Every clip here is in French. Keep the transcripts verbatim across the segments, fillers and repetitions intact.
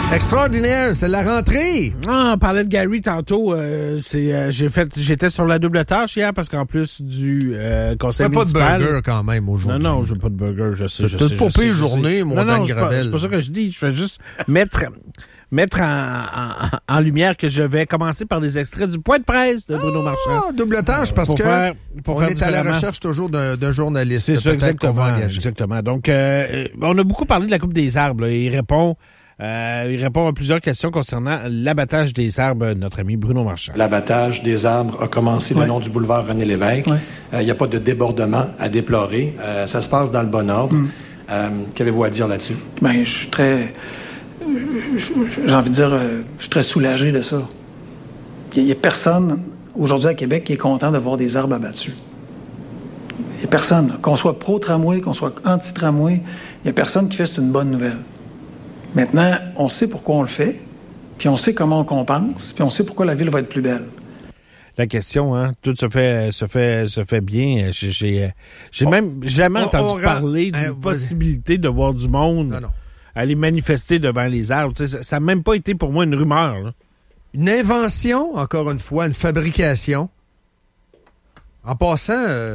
Extraordinaire, c'est la rentrée. Ah, on parlait de Gary tantôt. Euh, c'est, euh, j'ai fait, j'étais sur la double tâche hier parce qu'en plus du euh, conseil T'as municipal... pas de burger quand même aujourd'hui. Non, non, je veux pas de burger, je sais, je sais. C'est pas pire journée, mon Non, non, temps c'est Gravel. pas, c'est pas ça que je dis. Je fais juste mettre... mettre en, en, en lumière que je vais commencer par des extraits du point de presse de Bruno Marchand. Ah, double tâche, parce pour que faire, pour on faire est à la différemment. recherche toujours d'un, d'un journaliste. C'est ça, exactement. Qu'on va engager. Exactement. Donc, euh, on a beaucoup parlé de la coupe des arbres. Là. Il répond... Euh, il répond à plusieurs questions concernant l'abattage des arbres, notre ami Bruno Marchand. L'abattage des arbres a commencé ouais. le long du boulevard René-Lévesque. Il ouais. n'y euh, a pas de débordement à déplorer. Euh, ça se passe dans le bon ordre. Mm. Euh, qu'avez-vous à dire là-dessus? Bien, je suis très... J'ai envie de dire, euh, je suis très soulagé de ça. Il n'y a personne aujourd'hui à Québec qui est content de voir des arbres abattus. Il n'y a personne. Qu'on soit pro-tramway, qu'on soit anti-tramway, il n'y a personne qui fait c'est une bonne nouvelle. Maintenant, on sait pourquoi on le fait, puis on sait comment on compense, puis on sait pourquoi la ville va être plus belle. La question, hein, tout se fait, se fait, se fait bien. J'ai, j'ai, j'ai on, même jamais on, entendu on, parler d'une hein, possibilité de voir du monde non, non. aller manifester devant les arbres. Tu sais, ça n'a même pas été pour moi une rumeur. Là. Une invention, encore une fois, une fabrication. En passant, euh,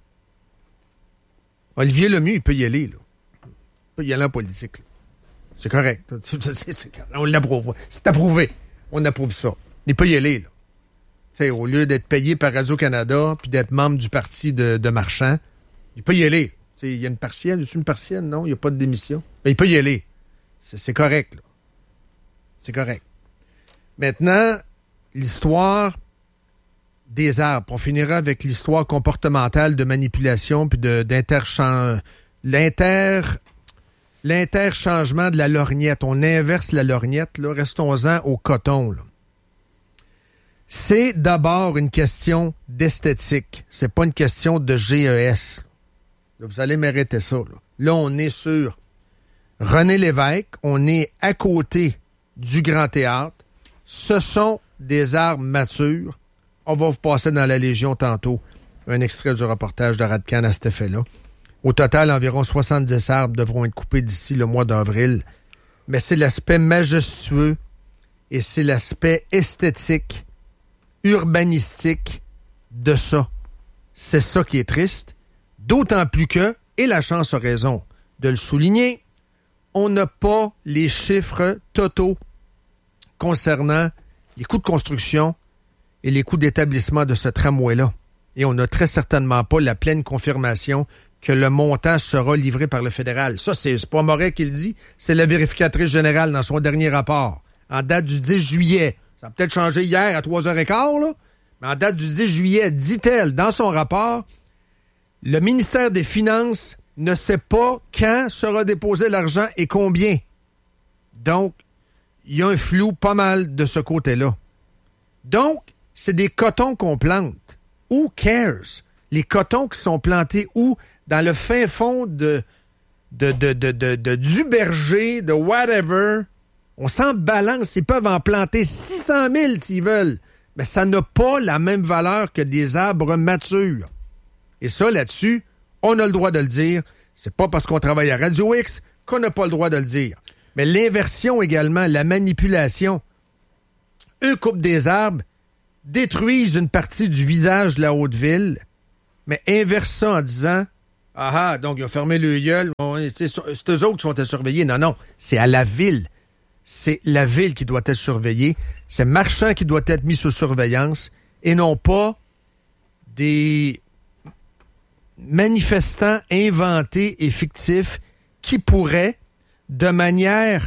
Olivier Lemieux, il peut y aller. Là. Il peut y aller en politique. Là. C'est correct. C'est, c'est, c'est correct. On l'approuve. C'est approuvé. On approuve ça. Il peut y aller, là. T'sais, au lieu d'être payé par Radio-Canada puis d'être membre du parti de, de Marchand, il peut y aller. Il y a une partielle. Y a une partielle? Non, il n'y a pas de démission. Mais il peut y aller. C'est, c'est correct, là. C'est correct. Maintenant, l'histoire des arbres. On finira avec l'histoire comportementale de manipulation puis de, d'interchange... L'inter... L'interchangement de la lorgnette. On inverse la lorgnette, là. Restons-en au coton, là. C'est d'abord une question d'esthétique. C'est pas une question de G E S. Là, vous allez mériter ça, là. Là, on est sur René Lévesque. On est à côté du Grand Théâtre. Ce sont des arbres matures. On va vous passer dans la Légion tantôt un extrait du reportage de Radcan à cet effet-là. Au total, environ soixante-dix arbres devront être coupés d'ici le mois d'avril. Mais c'est l'aspect majestueux et c'est l'aspect esthétique, urbanistique de ça. C'est ça qui est triste. D'autant plus que, et la chance a raison de le souligner, on n'a pas les chiffres totaux concernant les coûts de construction et les coûts d'établissement de ce tramway-là. Et on n'a très certainement pas la pleine confirmation que le montant sera livré par le fédéral. Ça, c'est, c'est pas Moret qui le dit, c'est la vérificatrice générale dans son dernier rapport, en date du dix juillet. Ça a peut-être changé hier à trois heures quinze, là, mais en date du dix juillet, dit-elle dans son rapport, le ministère des Finances ne sait pas quand sera déposé l'argent et combien. Donc, il y a un flou pas mal de ce côté-là. Donc, c'est des cotons qu'on plante. Who cares? Les cotons qui sont plantés où? Dans le fin fond de, de, de, de, de, de du berger, de whatever. On s'en balance. Ils peuvent en planter six cent mille s'ils veulent. Mais ça n'a pas la même valeur que des arbres matures. Et ça, là-dessus, on a le droit de le dire. C'est pas parce qu'on travaille à Radio X qu'on n'a pas le droit de le dire. Mais l'inversion également, la manipulation. Eux coupent des arbres, détruisent une partie du visage de la Haute-Ville, mais inverse ça en disant « Ah ah, donc ils ont fermé le gueule, c'est, c'est eux autres qui sont à surveiller. » Non, non, c'est à la ville. C'est la ville qui doit être surveillée. C'est Marchand qui doit être mis sous surveillance et non pas des manifestants inventés et fictifs qui pourraient, de manière,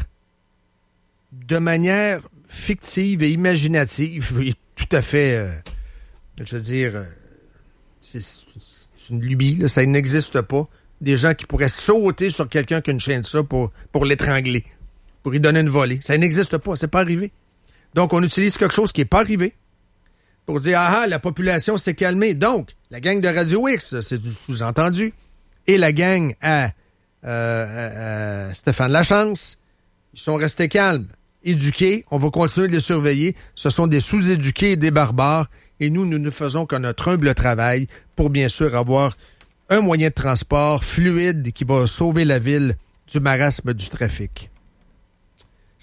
de manière fictive et imaginative, et tout à fait, euh, je veux dire, euh, c'est, c'est une lubie, là, ça n'existe pas. Des gens qui pourraient sauter sur quelqu'un qui a une chaîne de ça pour, pour l'étrangler, pour lui donner une volée. Ça n'existe pas, c'est pas arrivé. Donc, on utilise quelque chose qui n'est pas arrivé pour dire « Ah ah, la population s'est calmée. » Donc, la gang de Radio X, c'est du sous-entendu, et la gang à, euh, à, à Stéphane Lachance, ils sont restés calmes, éduqués. On va continuer de les surveiller. Ce sont des sous-éduqués et des barbares. Et nous, nous ne faisons que notre humble travail pour, bien sûr, avoir un moyen de transport fluide qui va sauver la ville du marasme du trafic.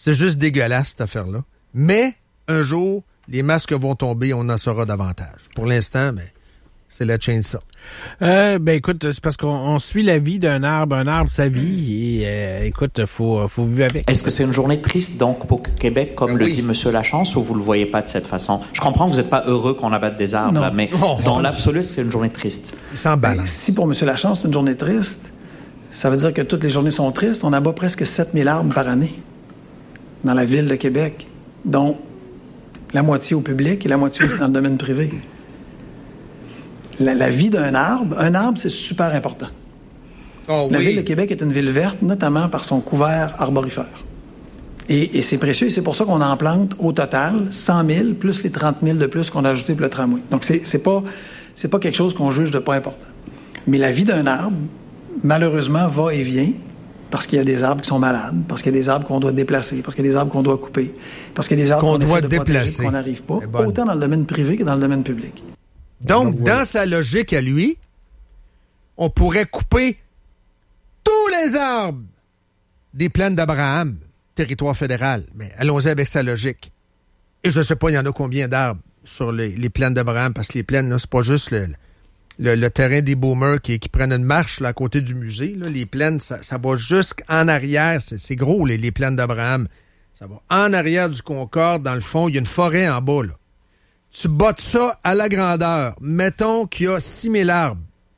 C'est juste dégueulasse, cette affaire-là. Mais, un jour, les masques vont tomber, on en saura davantage. Pour l'instant, mais c'est la chainsaw. Euh, ben écoute, c'est parce qu'on on suit la vie d'un arbre. Un arbre, sa vie. Et euh, écoute, faut, faut vivre avec. Est-ce que c'est une journée triste, donc, pour Québec, comme ben le oui. dit M. Lachance, ou vous le voyez pas de cette façon? Je comprends que vous n'êtes pas heureux qu'on abatte des arbres, là, mais oh, dans l'absolu, c'est une journée triste. Il s'en balance. Ben, si pour M. Lachance, c'est une journée triste, ça veut dire que toutes les journées sont tristes. On abat presque sept mille arbres par année dans la ville de Québec, dont la moitié au public et la moitié dans le domaine privé. La, la vie d'un arbre, un arbre, c'est super important. Oh, la oui. ville de Québec est une ville verte, notamment par son couvert arborifère. Et, et c'est précieux, et c'est pour ça qu'on en plante au total cent mille, plus les trente mille de plus qu'on a ajouté pour le tramway. Donc, c'est, c'est pas, c'est pas quelque chose qu'on juge de pas important. Mais la vie d'un arbre, malheureusement, va et vient, parce qu'il y a des arbres qui sont malades, parce qu'il y a des arbres qu'on doit déplacer, parce qu'il y a des arbres qu'on doit couper, parce qu'il y a des arbres qu'on, qu'on doit essaie de déplacer, protéger, qu'on n'arrive pas, autant dans le domaine privé que dans le domaine public. Donc, Donc dans sa logique à lui, on pourrait couper tous les arbres des plaines d'Abraham, territoire fédéral. Mais allons-y avec sa logique. Et je ne sais pas, il y en a combien d'arbres sur les, les plaines d'Abraham, parce que les plaines, là, c'est pas juste le, le, le terrain des boomers qui, qui prennent une marche là, à côté du musée. Là. Les plaines, ça, ça va jusqu'en arrière. C'est, c'est gros, les, les plaines d'Abraham. Ça va en arrière du Concorde, dans le fond. Il y a une forêt en bas, là. Tu bottes ça à la grandeur. Mettons qu'il y a six mille arbres.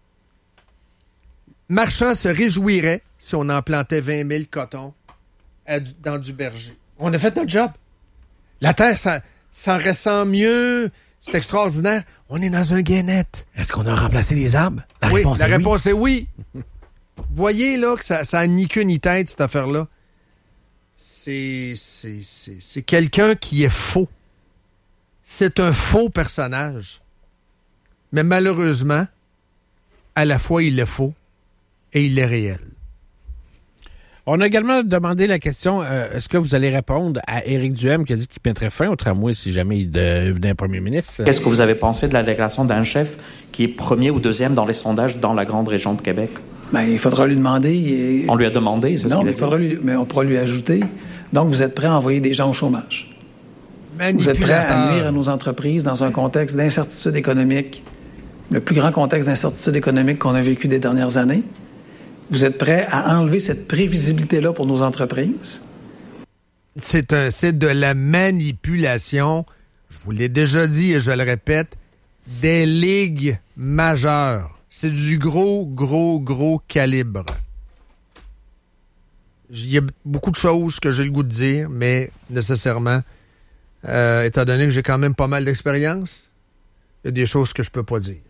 Marchand se réjouirait si on en plantait vingt mille cotons à du, dans du berger. On a fait notre job. La terre, ça, ça ressent mieux. C'est extraordinaire. On est dans un guénette. Est-ce qu'on a remplacé les arbres? La oui, réponse la est réponse oui. est oui. Voyez là que ça, ça a ni queue ni tête, cette affaire-là. C'est, c'est, c'est, c'est quelqu'un qui est faux. C'est un faux personnage. Mais malheureusement, à la fois, il est faux et il est réel. On a également demandé la question, euh, est-ce que vous allez répondre à Éric Duhaime qui a dit qu'il mettrait fin au tramway si jamais il devenait premier ministre? Qu'est-ce que vous avez pensé de la déclaration d'un chef qui est premier ou deuxième dans les sondages dans la grande région de Québec? Ben, il faudra lui demander. Et... On lui a demandé, c'est non, ce qu'il mais a dit. Faudra lui... mais on pourra lui ajouter. Donc, vous êtes prêt à envoyer des gens au chômage? Vous êtes prêt à nuire à nos entreprises dans un contexte d'incertitude économique, le plus grand contexte d'incertitude économique qu'on a vécu des dernières années? Vous êtes prêt à enlever cette prévisibilité-là pour nos entreprises? C'est, un, c'est de la manipulation, je vous l'ai déjà dit et je le répète, des ligues majeures. C'est du gros, gros, gros calibre. Il y a beaucoup de choses que j'ai le goût de dire, mais nécessairement, euh, étant donné que j'ai quand même pas mal d'expérience, il y a des choses que je peux pas dire.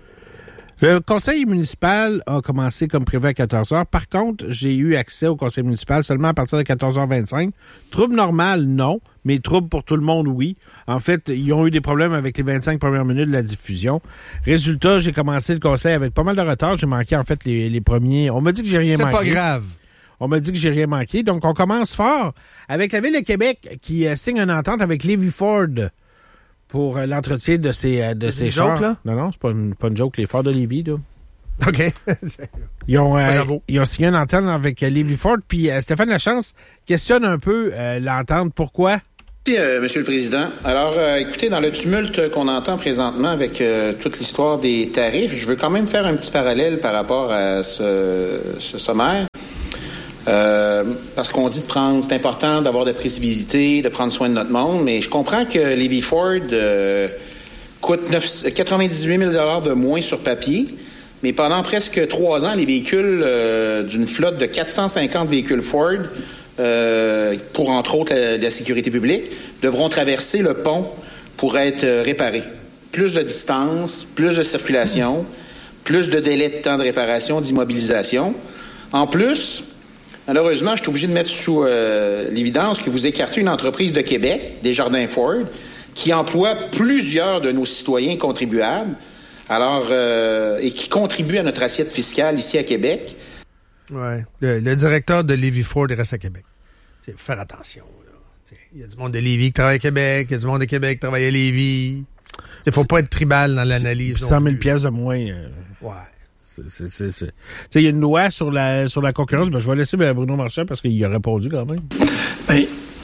Le conseil municipal a commencé comme prévu à quatorze heures. Par contre, j'ai eu accès au conseil municipal seulement à partir de quatorze heures vingt-cinq. Trouble normal, non, mais trouble pour tout le monde, oui. En fait, ils ont eu des problèmes avec les vingt-cinq premières minutes de la diffusion. Résultat, j'ai commencé le conseil avec pas mal de retard. J'ai manqué, en fait, les, les premiers... On m'a dit que j'ai rien C'est manqué. C'est pas grave. On m'a dit que j'ai rien manqué. Donc, on commence fort avec la Ville de Québec qui euh, signe une entente avec Lévis Ford pour euh, l'entretien de ses, euh, de ses chars. Joke, là? Non, non, c'est pas une, pas une joke. Les Ford de Lévis, là. OK. Ils ont, euh, ils ont signé une entente avec euh, Lévis Ford. Puis euh, Stéphane Lachance questionne un peu euh, l'entente. Pourquoi? Merci, euh, Monsieur le Président. Alors, euh, écoutez, dans le tumulte qu'on entend présentement avec euh, toute l'histoire des tarifs, je veux quand même faire un petit parallèle par rapport à ce, ce sommaire. Euh, parce qu'on dit de prendre, c'est important d'avoir de la prévisibilité, de prendre soin de notre monde, mais je comprends que Lévis Ford euh, coûte quatre-vingt-dix-huit mille dollars de moins sur papier, mais pendant presque trois ans, les véhicules euh, d'une flotte de quatre cent cinquante véhicules Ford, euh, pour entre autres la, la sécurité publique, devront traverser le pont pour être euh, réparés. Plus de distance, plus de circulation, plus de délai de temps de réparation, d'immobilisation. En plus, malheureusement, je suis obligé de mettre sous euh, l'évidence que vous écartez une entreprise de Québec, Desjardins Ford, qui emploie plusieurs de nos citoyens contribuables, alors euh, et qui contribue à notre assiette fiscale ici à Québec. Oui. Le, le directeur de Lévis Ford reste à Québec. Il faut faire attention. Il y a du monde de Lévis qui travaille à Québec, il y a du monde de Québec qui travaille à Lévis. Il ne faut pas être tribal dans l'analyse. cent mille piastres de moins. Euh... Ouais. C'est, c'est, c'est. Il y a une loi sur la sur la concurrence. Ben, je vais laisser Bruno Marchand parce qu'il a répondu quand même. Bien,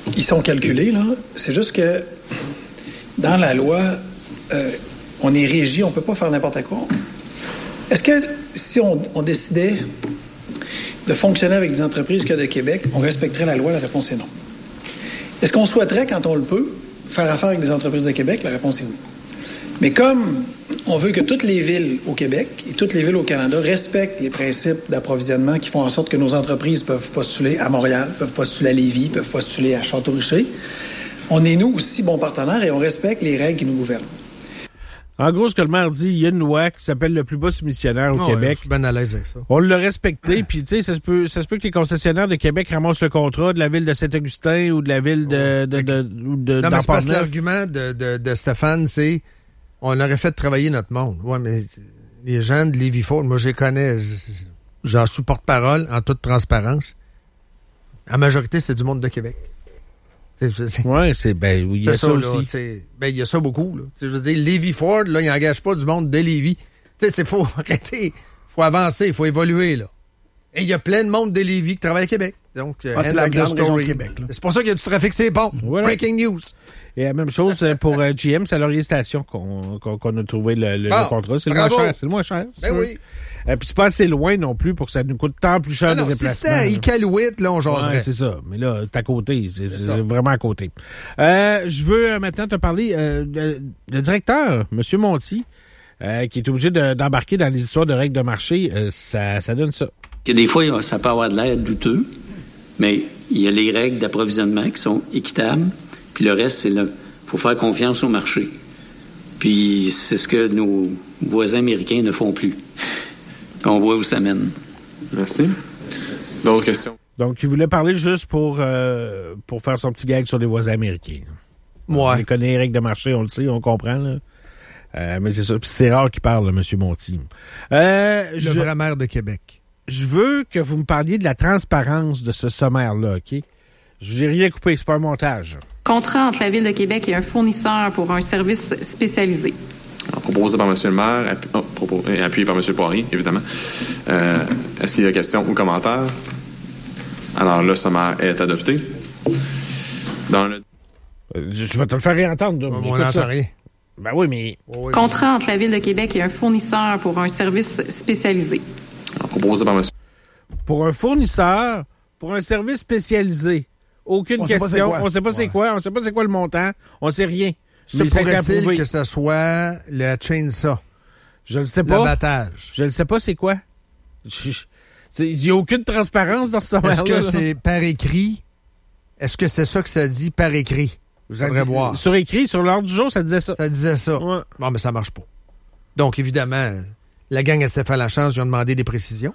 ils sont calculés, là. C'est juste que dans la loi, euh, on est régi, on ne peut pas faire n'importe quoi. Est-ce que si on, on décidait de fonctionner avec des entreprises que de Québec, on respecterait la loi? La réponse est non. Est-ce qu'on souhaiterait, quand on le peut, faire affaire avec des entreprises de Québec? La réponse est oui. Mais comme on veut que toutes les villes au Québec et toutes les villes au Canada respectent les principes d'approvisionnement qui font en sorte que nos entreprises peuvent postuler à Montréal, peuvent postuler à Lévis, peuvent postuler à Château-Richer, on est nous aussi bons partenaires et on respecte les règles qui nous gouvernent. En gros, ce que le maire dit, il y a une loi qui s'appelle le plus bas soumissionnaire au oh, Québec. Ouais, je suis bien à l'aise avec ça. On l'a respecté, puis tu sais, ça se peut, ça se peut que les concessionnaires de Québec ramassent le contrat de la ville de Saint-Augustin ou de la ville de, de, de, de, de non, mais c'est parce que l'argument de, de, de Stéphane, c'est on aurait fait travailler notre monde. Ouais, mais les gens de Lévis-Ford, moi, je les connais, j'en suis porte-parole en toute transparence. La majorité, c'est du monde de Québec. Oui, c'est ben oui, il y a ça, ça aussi. Ben il y a ça beaucoup là. T'sais, je veux dire, Lévis-Ford là, il n'engage pas du monde de Lévis. Tu sais, c'est faut arrêter, faut avancer, faut évoluer là. Et il y a plein de monde de Lévis qui travaille à Québec. Donc ah, c'est la grande région de Québec. Là. C'est pour ça qu'il y a du trafic c'est bon. Voilà. Breaking news. Et la même chose pour euh, G M, c'est à Laurier Station qu'on, qu'on, qu'on a trouvé le, le, ah, le contrat. C'est bravo. le moins cher. C'est le moins cher. Ben sûr. Oui. Euh, puis c'est pas assez loin non plus pour que ça nous coûte tant plus cher ah non, de déplacement. Si c'était à Iqaluit, là, on jaserait. Ouais, c'est ça. Mais là, c'est à côté. C'est, c'est, c'est vraiment à côté. Euh, je veux euh, maintenant te parler euh, de, le directeur, M. Monti, euh, qui est obligé de, d'embarquer dans les histoires de règles de marché. Euh, ça, ça donne ça. Que des fois, ça peut avoir de l'air douteux, mais il y a les règles d'approvisionnement qui sont équitables. Puis le reste, c'est le faut faire confiance au marché. Puis c'est ce que nos voisins américains ne font plus. Puis on voit où ça mène. Merci. D'autres questions? Donc, il voulait parler juste pour, euh, pour faire son petit gag sur les voisins américains. Ouais. On connaît les règles de marché, on le sait, on comprend. Là. Euh, mais c'est ça. Puis c'est rare qu'il parle, M. Monti. Euh, le je, vrai maire de Québec. Je veux que vous me parliez de la transparence de ce sommaire-là, OK? Je n'ai rien coupé, c'est pas un montage. Contrat entre la Ville de Québec et un fournisseur pour un service spécialisé. Alors, proposé par M. le maire, appu- oh, propos, appuyé par M. Poirier, évidemment. Euh, est-ce qu'il y a questions ou commentaires? Alors, le sommaire est adopté. Dans le... Je vais te le faire réentendre. On n'entend rien. Ben oui, mais... Oh, oui. Contrat entre la Ville de Québec et un fournisseur pour un service spécialisé. Alors, proposé par M. Pour un fournisseur, pour un service spécialisé. Aucune on question. Sait on ne sait pas ouais. c'est quoi. On ne sait pas c'est quoi le montant. On ne sait rien. Se pourrait-il que ce soit le chainsaw? Je ne sais pas. L'abattage. Je ne sais pas c'est quoi. Il n'y a aucune transparence dans ce sommaire-là. Est-ce que là? C'est par écrit? Est-ce que c'est ça que ça dit par écrit? Vous allez voir. Sur écrit, sur l'ordre du jour, ça disait ça. Ça disait ça. Ouais. Bon, mais ça marche pas. Donc, évidemment, la gang à Stéphane Lachance, ils ont demandé des précisions.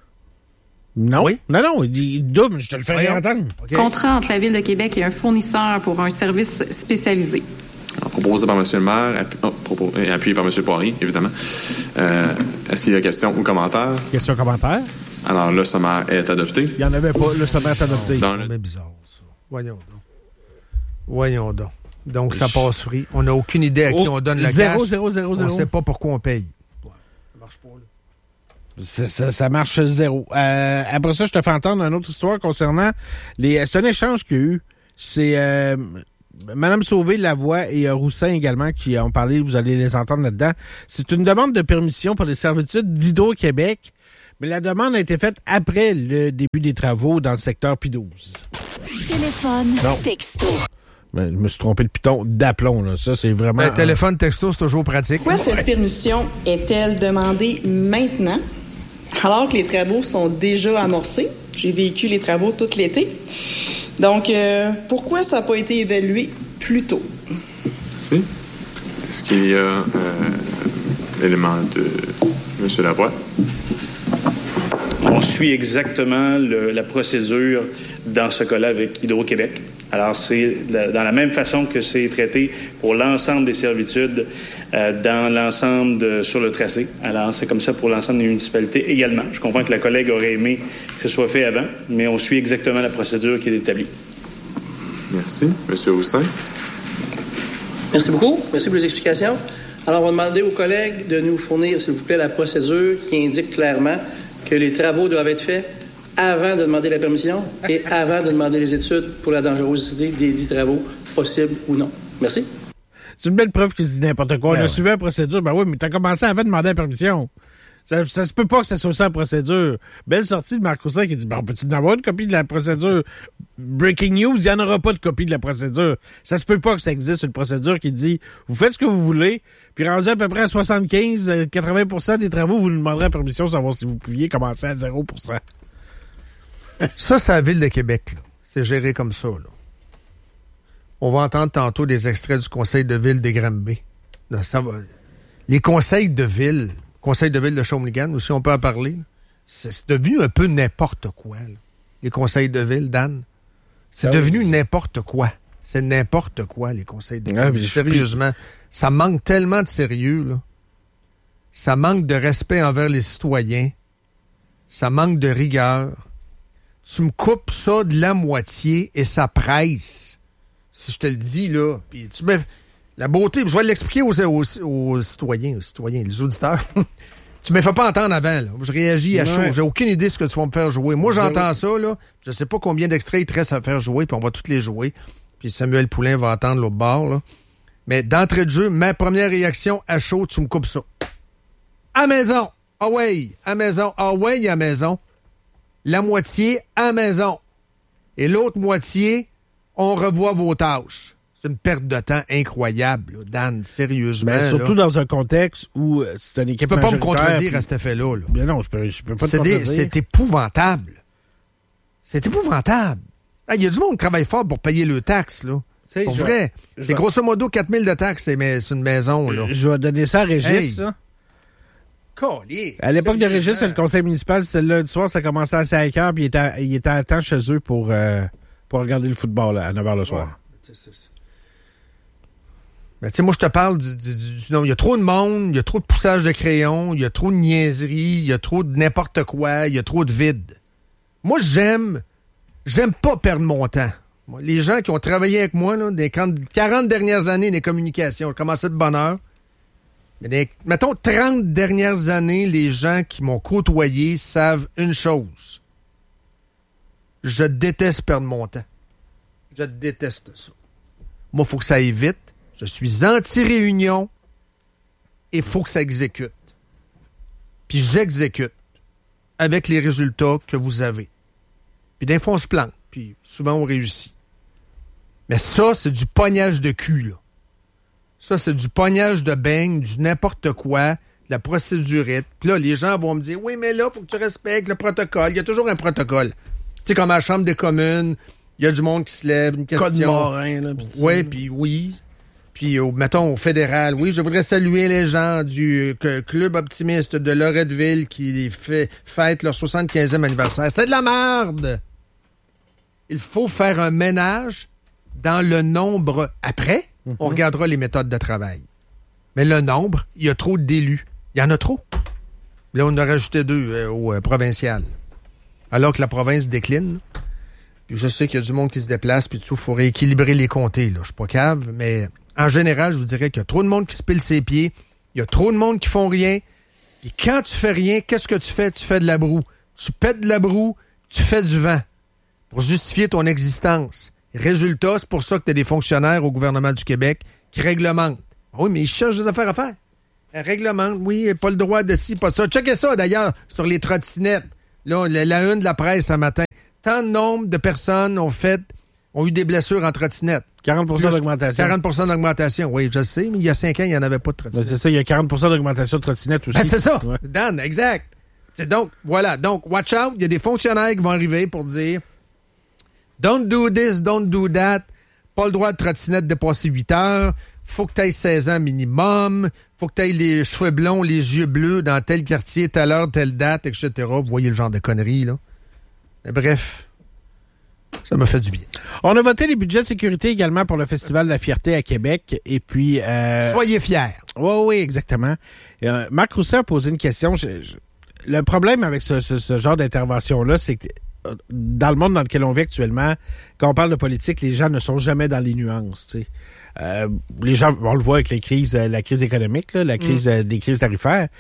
Non. Oui? Non, non, il dit double, je te le fais entendre. Okay. Contrat entre la Ville de Québec et un fournisseur pour un service spécialisé. Alors, proposé par M. le maire, appu- oh, propos, appuyé par M. Poirier, évidemment. Euh, est-ce qu'il y a questions ou commentaires? Questions, commentaires? Alors, le sommaire est adopté. Il n'y en avait pas, le sommaire est adopté. Dans le... C'est bizarre, ça. Voyons donc. Voyons donc. Donc, ça passe free. On n'a aucune idée à qui oh, on donne la zéro, cash. zéro, zéro, zéro. On ne sait pas pourquoi on paye. Ouais, ça marche pas, là. Ça, ça, ça marche zéro. Euh, après ça, je te fais entendre une autre histoire concernant les. C'est un échange qu'il y a eu. C'est euh, Mme Sauvé-Lavoie et euh, Roussin également qui ont parlé. Vous allez les entendre là-dedans. C'est une demande de permission pour les servitudes d'Hydro-Québec, mais la demande a été faite après le début des travaux dans le secteur P douze. Téléphone, non. Texto. Ben, je me suis trompé le piton d'aplomb, là. Ça, c'est vraiment... Ben, téléphone, texto, c'est toujours pratique. Pourquoi cette permission est-elle demandée maintenant, alors que les travaux sont déjà amorcés? J'ai vécu les travaux tout l'été. Donc, euh, pourquoi ça n'a pas été évalué plus tôt? Merci. Est-ce qu'il y a euh, l'élément de M. Lavoie? On suit exactement le, la procédure dans ce cas-là avec Hydro-Québec. Alors, c'est la, dans la même façon que c'est traité pour l'ensemble des servitudes euh, dans l'ensemble de, sur le tracé. Alors, c'est comme ça pour l'ensemble des municipalités également. Je comprends que la collègue aurait aimé que ce soit fait avant, mais on suit exactement la procédure qui est établie. Merci. Monsieur Roussin. Merci beaucoup. Merci pour les explications. Alors, on va demander aux collègues de nous fournir, s'il vous plaît, la procédure qui indique clairement que les travaux doivent être faits avant de demander la permission et avant de demander les études pour la dangerosité des dix travaux, possibles ou non. Merci. C'est une belle preuve qu'il se dit n'importe quoi. Ben On a ouais. suivi la procédure. Ben oui, mais t'as commencé avant de demander la permission. Ça, ça se peut pas que ça soit ça la procédure. Belle sortie de Marc Roussin qui dit, ben, peux-tu en avoir une copie de la procédure? Breaking news, il n'y en aura pas de copie de la procédure. Ça se peut pas que ça existe, une procédure qui dit, vous faites ce que vous voulez, puis rendu à peu près à soixante-quinze à quatre-vingts pour cent des travaux, vous nous demanderez la permission de savoir si vous pouviez commencer à zéro pour cent. Ça, c'est la Ville de Québec, là. C'est géré comme ça, là. On va entendre tantôt des extraits du conseil de ville des Granby. Là, ça va. Les conseils de ville, conseil de ville de Shawinigan, aussi on peut en parler, c'est, c'est devenu un peu n'importe quoi, là. Les conseils de ville, Dan. C'est ah devenu oui. n'importe quoi. C'est n'importe quoi, les conseils de ville. Ah, Sérieusement. Puis... Ça manque tellement de sérieux, là. Ça manque de respect envers les citoyens. Ça manque de rigueur. Tu me coupes ça de la moitié et ça presse. Si je te le dis, là, puis tu mets la beauté, je vais l'expliquer aux, aux, aux citoyens, aux citoyens, les auditeurs. Tu me fais pas entendre avant, là. Je réagis à chaud. Ouais. J'ai aucune idée de ce que tu vas me faire jouer. Moi, j'entends ça, là. Je sais pas combien d'extraits il te reste à faire jouer, puis on va tous les jouer. Puis Samuel Poulain va entendre l'autre bord, là. Mais d'entrée de jeu, ma première réaction à chaud, tu me coupes ça. À maison! Ah ouais! À maison! Ah ouais, à maison! La moitié à maison. Et l'autre moitié, on revoit vos tâches. C'est une perte de temps incroyable, là, Dan, sérieusement. Mais surtout là. dans un contexte où euh, c'est une équipe Tu peux pas me contredire puis... à cet effet-là. Là. Bien non, je peux, je peux pas te c'est contredire. Des, c'est épouvantable. C'est épouvantable. Il ah, y a du monde qui travaille fort pour payer le taxe, là. T'sais, pour je, vrai. Je, c'est grosso modo quatre mille de taxes, c'est, mais c'est une maison, là. Je vais donner ça à Régis, hey. ça. Collier. À l'époque de Régis, c'est le conseil municipal, c'était le lundi soir, ça commençait à cinq heures, puis il était, il était à temps chez eux pour, euh, pour regarder le football là, à neuf heures le soir. Ouais, c'est ça. Mais tu sais, moi, je te parle du, du, du... Non, il y a trop de monde, il y a trop de poussage de crayon, il y a trop de niaiseries, il y a trop de n'importe quoi, il y a trop de vide. Moi, j'aime... J'aime pas perdre mon temps. Moi, les gens qui ont travaillé avec moi, là, des quarante dernières années des communications, j'ai commencé de bonne heure. Mais des, mettons, trente dernières années, les gens qui m'ont côtoyé savent une chose. Je déteste perdre mon temps. Je déteste ça. Moi, il faut que ça aille vite. Je suis anti-réunion et il faut que ça exécute. Puis j'exécute avec les résultats que vous avez. Puis des fois, on se plante, puis souvent, on réussit. Mais ça, c'est du pognage de cul, là. Ça, c'est du pognage de beigne, du n'importe quoi, de la procédurite. Puis là, les gens vont me dire, oui, mais là, il faut que tu respectes le protocole. Il y a toujours un protocole. Tu sais, comme à la Chambre des communes, il y a du monde qui se lève, une question. Code Morin, là. Oui, puis oui. Puis, au, mettons, au fédéral, oui, je voudrais saluer les gens du euh, Club optimiste de Loretteville qui fait, fête leur soixante-quinzième anniversaire. C'est de la merde! Il faut faire un ménage dans le nombre. Après, mm-hmm. on regardera les méthodes de travail. Mais le nombre, il y a trop d'élus. Il y en a trop. Là, on en a rajouté deux euh, au euh, provincial. Alors que la province décline. Puis je sais qu'il y a du monde qui se déplace, puis tout, il faut rééquilibrer les comtés. Là. Je suis pas cave, mais en général, je vous dirais qu'il y a trop de monde qui se pile ses pieds. Il y a trop de monde qui font rien. Puis quand tu fais rien, qu'est-ce que tu fais? Tu fais de la broue. Tu pètes de la broue, tu fais du vent pour justifier ton existence. Résultat, c'est pour ça que tu as des fonctionnaires au gouvernement du Québec qui réglementent. Oui, mais ils cherchent des affaires à faire. Ils réglementent, oui, pas le droit de ci, pas ça. Checkez ça, d'ailleurs, sur les trottinettes. Là, la, la une de la presse ce matin. Tant de nombre de personnes ont fait, ont eu des blessures en trottinette. quarante pour cent d'augmentation. quarante pour cent d'augmentation, oui, je le sais, mais il y a cinq ans, il n'y en avait pas de trottinette. Ben c'est ça, il y a quarante pour cent d'augmentation de trottinette aussi. Ben c'est ça, ouais. Dan, exact. C'est donc, voilà, donc, watch out, il y a des fonctionnaires qui vont arriver pour dire don't do this, don't do that, pas le droit de trottinette dépasser huit heures, faut que tu aies seize ans minimum, faut que tu aies les cheveux blonds, les yeux bleus dans tel quartier, telle heure, telle date, et cetera. Vous voyez le genre de conneries, là. Mais bref, ça m'a fait du bien. On a voté les budgets de sécurité également pour le Festival de la Fierté à Québec. Et puis... Euh... Soyez fiers. Oui, oui, exactement. Euh, Marc Roussin a posé une question. Je, je... Le problème avec ce, ce, ce genre d'intervention-là, c'est que dans le monde dans lequel on vit actuellement, quand on parle de politique, les gens ne sont jamais dans les nuances, tu sais. Euh, les gens, on le voit avec les crises, la crise économique, là, la crise, mm. des crises tarifaires.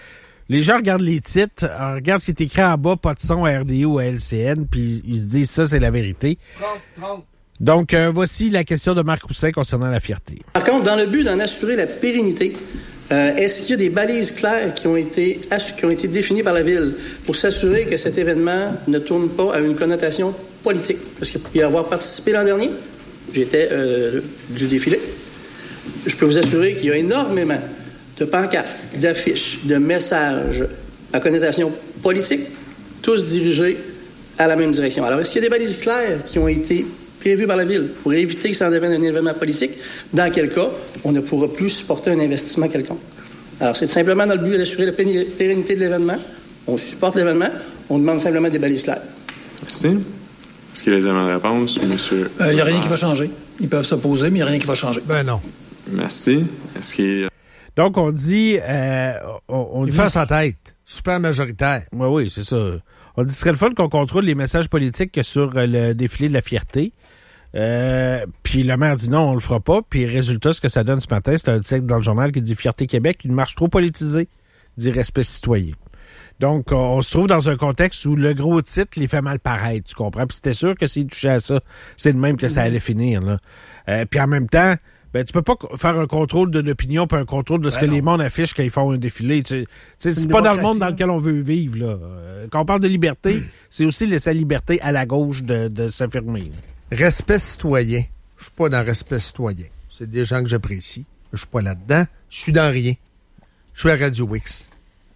Les gens regardent les titres, regardent ce qui est écrit en bas, pas de son à R D O ou à L C N, puis ils se disent ça, c'est la vérité. trente, trente. Donc, euh, voici la question de Marc Roussin concernant la fierté. Par contre, dans le but d'en assurer la pérennité, euh, est-ce qu'il y a des balises claires qui ont été assu- qui ont été définies par la Ville pour s'assurer que cet événement ne tourne pas à une connotation politique? Parce que pour y avoir participé l'an dernier, j'étais euh, du défilé. Je peux vous assurer qu'il y a énormément de pancartes, d'affiches, de messages à connotation politique, tous dirigés à la même direction. Alors, est-ce qu'il y a des balises claires qui ont été prévues par la Ville pour éviter que ça en devienne un événement politique? Dans quel cas, on ne pourra plus supporter un investissement quelconque. Alors, c'est simplement dans le but d'assurer la pérennité de l'événement. On supporte l'événement. On demande simplement des balises claires. Merci. Est-ce qu'il y a des éléments de réponse, monsieur? Il n'y a rien qui va changer. Ils peuvent s'opposer, mais il n'y a rien qui va changer. Ben non. Merci. Est-ce qu'il y a... Donc, on dit... Euh, on, on Il dit... fait sa tête. Super majoritaire. Oui, oui, c'est ça. On dit que ce serait le fun qu'on contrôle les messages politiques que sur le défilé de la fierté. Euh, puis le maire dit non, on le fera pas. Puis résultat, ce que ça donne ce matin, c'est un article dans le journal qui dit « Fierté Québec, une marche trop politisée, dit respect citoyen ». Donc, on se trouve dans un contexte où le gros titre les fait mal paraître, tu comprends? Puis c'était sûr que s'il touchait à ça, c'est de même que ça allait finir, là. Euh, puis en même temps, ben tu peux pas faire un contrôle de l'opinion puis un contrôle de ce ben que non. les mondes affichent quand ils font un défilé. Tu sais, c'est, c'est pas dans le monde dans lequel on veut vivre, là. Euh, quand on parle de liberté, mmh. c'est aussi laisser la liberté à la gauche de, de s'affirmer. Respect citoyen. Je suis pas dans respect citoyen. C'est des gens que j'apprécie. Je suis pas là-dedans. Je suis dans rien. Je suis à Radio Wix.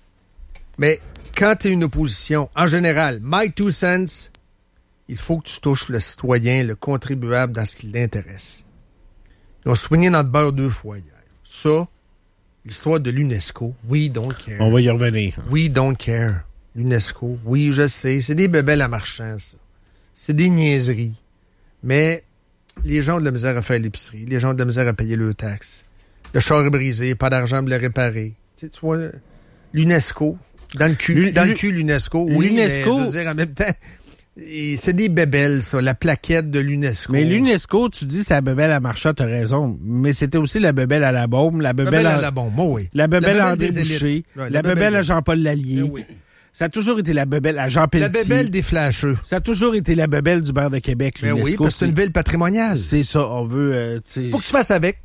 Mais quand tu es une opposition, en général, my two cents, il faut que tu touches le citoyen, le contribuable dans ce qui l'intéresse. Ils ont soigné dans le beurre deux fois hier. Ça, l'histoire de l'UNESCO, we don't care. On va y revenir. We don't care. L'UNESCO, oui, je sais, c'est des bébelles à marchand, ça. C'est des niaiseries. Mais les gens ont de la misère à faire l'épicerie, les gens ont de la misère à payer leurs taxes. Le char est brisé, pas d'argent pour le réparer. Tu sais, tu vois, l'UNESCO, dans le cul, dans le cul l'UNESCO, oui, l'UNESCO, mais je veux dire, en même temps, et c'est des bébelles, ça, la plaquette de l'UNESCO. Mais l'UNESCO, tu dis c'est la bébelle à marchand, t'as raison, mais c'était aussi la bébelle à la bombe, la bébelle, bébelle à, à la bombe, oh oui. La bébelle à André Boucher, ouais, la, la bébelle, bébelle à Jean-Paul Lallier. Oui. Ça a toujours été la bébelle à Jean Pelletier. La bébelle des flasheux. Ça a toujours été la bébelle du beurre de Québec. Mais oui, parce que c'est une ville patrimoniale. C'est ça, on veut... Euh, faut que tu fasses avec.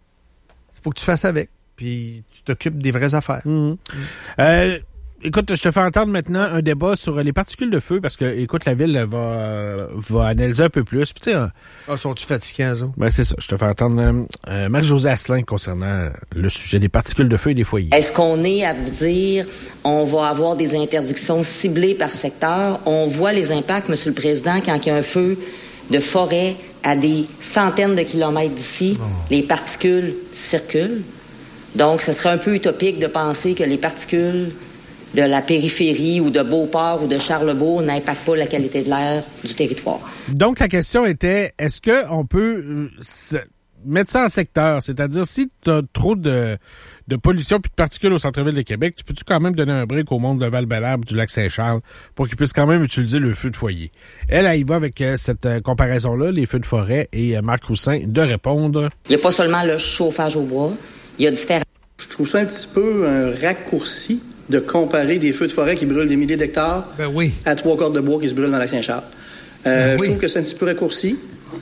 Faut que tu fasses avec. Puis tu t'occupes des vraies affaires. Mmh. Mmh. Euh, écoute, je te fais entendre maintenant un débat sur les particules de feu parce que, écoute, la ville va, euh, va analyser un peu plus. Puis, tu sais, hein, ah, sont-tu fatiguants, ça? Ben, c'est ça. Je te fais entendre euh, Marie-Josée Asselin concernant le sujet des particules de feu et des foyers. Est-ce qu'on est à vous dire on va avoir des interdictions ciblées par secteur? On voit les impacts, M. le Président, quand il y a un feu de forêt à des centaines de kilomètres d'ici, oh. les particules circulent. Donc, ce serait un peu utopique de penser que les particules de la périphérie ou de Beauport ou de Charlebourg n'impactent pas la qualité de l'air du territoire. Donc, la question était, est-ce qu'on peut euh, se, mettre ça en secteur? C'est-à-dire, si tu as trop de, de pollution puis de particules au centre-ville de Québec, tu peux-tu quand même donner un break au monde de Val-Bélair du Lac-Saint-Charles pour qu'ils puissent quand même utiliser le feu de foyer? Elle, elle y va avec euh, cette euh, comparaison-là, les feux de forêt, et euh, Marc Roussin de répondre. Il n'y a pas seulement le chauffage au bois, il y a différents... Je trouve ça un petit peu un raccourci de comparer des feux de forêt qui brûlent des milliers d'hectares ben oui. à trois cordes de bois qui se brûlent dans la Saint-Charles. Euh, ben oui. Je trouve que c'est un petit peu raccourci.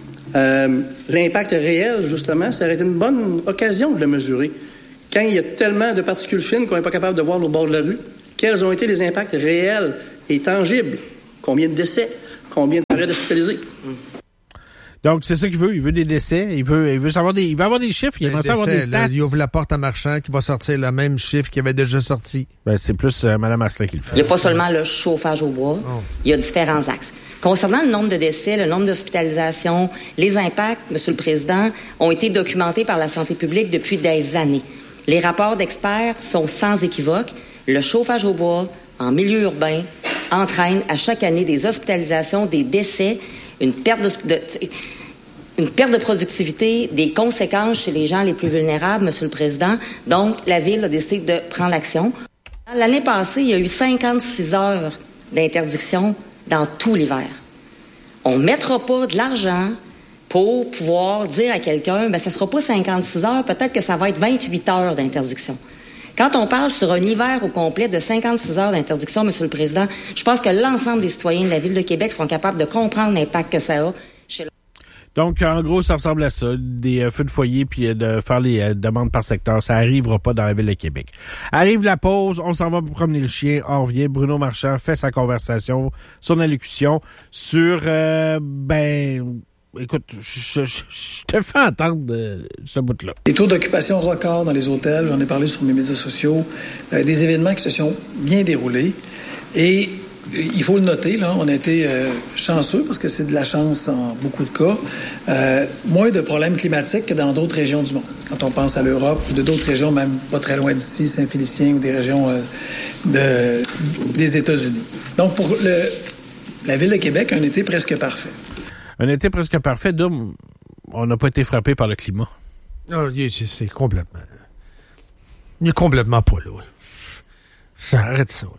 Euh, l'impact réel, justement, ça aurait été une bonne occasion de le mesurer. Quand il y a tellement de particules fines qu'on n'est pas capable de voir au bord de la rue, quels ont été les impacts réels et tangibles? Combien de décès? Combien d'arrêts hospitalisés? Mm. Donc, c'est ça qu'il veut. Il veut des décès. Il veut, il veut savoir des, il veut avoir des chiffres. Il aimerait avoir des stats. Là, il ouvre la porte à marchand qui va sortir le même chiffre qui avait déjà sorti. Ben, c'est plus euh, Mme Asselin qui le fait. Il n'y a pas seulement le chauffage au bois. Oh. Il y a différents axes. Concernant le nombre de décès, le nombre d'hospitalisations, les impacts, M. le Président, ont été documentés par la santé publique depuis des années. Les rapports d'experts sont sans équivoque. Le chauffage au bois, en milieu urbain, entraîne à chaque année des hospitalisations, des décès, une perte de, de, une perte de productivité, des conséquences chez les gens les plus vulnérables, M. le Président. Donc, la Ville a décidé de prendre l'action. L'année passée, il y a eu cinquante-six heures d'interdiction dans tout l'hiver. On ne mettra pas de l'argent pour pouvoir dire à quelqu'un, ben ça ne sera pas cinquante-six heures, peut-être que ça va être vingt-huit heures d'interdiction. Quand on parle sur un hiver au complet de cinquante-six heures d'interdiction, Monsieur le Président, je pense que l'ensemble des citoyens de la Ville de Québec sont capables de comprendre l'impact que ça a chez le... Donc, en gros, ça ressemble à ça, des euh, feux de foyer puis euh, de faire les euh, demandes par secteur. Ça arrivera pas dans la Ville de Québec. Arrive la pause, on s'en va pour promener le chien, on revient. Bruno Marchand fait sa conversation, son allocution sur, euh, ben... Écoute, je, je, je te fais entendre de ce bout-là. Des taux d'occupation records dans les hôtels, j'en ai parlé sur mes médias sociaux, euh, des événements qui se sont bien déroulés. Et il faut le noter, là, on a été euh, chanceux, parce que c'est de la chance en beaucoup de cas, euh, moins de problèmes climatiques que dans d'autres régions du monde. Quand on pense à l'Europe ou de d'autres régions, même pas très loin d'ici, Saint-Félicien ou des régions euh, de, des États-Unis. Donc, pour le, la Ville de Québec, un été presque parfait. Un été presque parfait, Dom, on n'a pas été frappé par le climat. Non, c'est complètement... Il est complètement pas là. Arrête ça.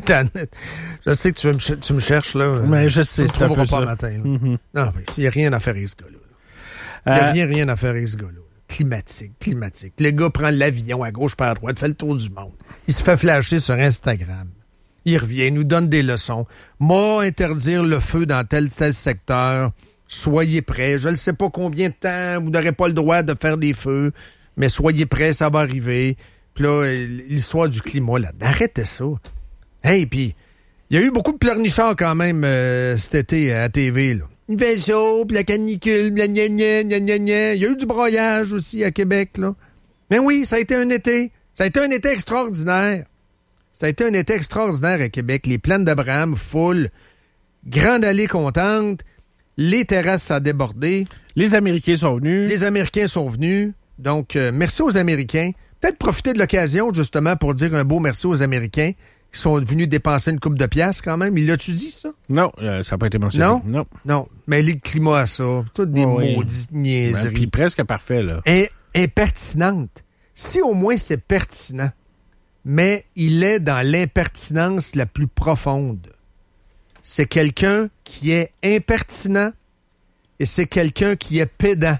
Je sais que tu, me, tu me cherches, là. Mais je sais, c'est un peu pas ça. Matin, mm-hmm. Non, mais il n'y a rien à faire avec ce gars-là. Il n'y a euh... rien, rien à faire avec ce gars-là. Climatique, climatique. Le gars prend l'avion à gauche par à droite, fait le tour du monde. Il se fait flasher sur Instagram. Il revient, nous donne des leçons. Moi, interdire le feu dans tel tel secteur, soyez prêts. Je ne sais pas combien de temps, vous n'aurez pas le droit de faire des feux, mais soyez prêts, ça va arriver. Puis là, l'histoire du climat, là, arrêtez ça. Hey, puis, il y a eu beaucoup de pleurnichards quand même euh, cet été à la T V, là. Il fait chaud, puis la canicule, gna gna gna gna gna gna. Il y a eu du broyage aussi à Québec, là. Mais oui, ça a été un été. Ça a été un été extraordinaire. Ça a été un été extraordinaire à Québec. Les plaines d'Abraham, full. Grande allée contente. Les terrasses, ça a débordé. Les Américains sont venus. Les Américains sont venus. Donc, euh, merci aux Américains. Peut-être profiter de l'occasion, justement, pour dire un beau merci aux Américains qui sont venus dépenser une coupe de piastres quand même. Il l'a-tu dit, ça? Non, euh, ça n'a pas été mentionné. Non? Non. Non. Mais le climat, ça. Toutes des oh, maudites oui. niaiseries. Puis presque parfait, là. Et, impertinente. Si au moins c'est pertinent. Mais il est dans l'impertinence la plus profonde. C'est quelqu'un qui est impertinent et c'est quelqu'un qui est pédant.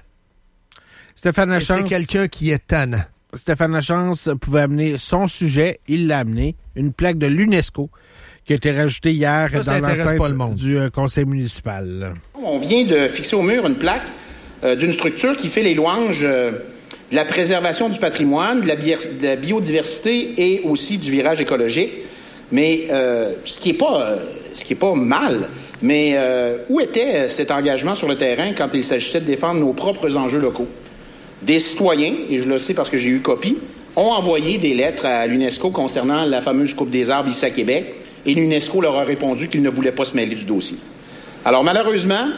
Stéphane Lachance. Et c'est quelqu'un qui est tannant. Stéphane Lachance pouvait amener son sujet, il l'a amené, une plaque de l'UNESCO qui a été rajoutée hier ça, dans l'enceinte du euh, conseil municipal. On vient de fixer au mur une plaque euh, d'une structure qui fait les louanges... Euh, de la préservation du patrimoine, de la, bi- de la biodiversité et aussi du virage écologique. Mais euh, ce qui est pas, euh, ce qui est pas mal, mais euh, où était cet engagement sur le terrain quand il s'agissait de défendre nos propres enjeux locaux? Des citoyens, et je le sais parce que j'ai eu copie, ont envoyé des lettres à l'UNESCO concernant la fameuse coupe des arbres ici à Québec, et l'UNESCO leur a répondu qu'il ne voulait pas se mêler du dossier. Alors malheureusement,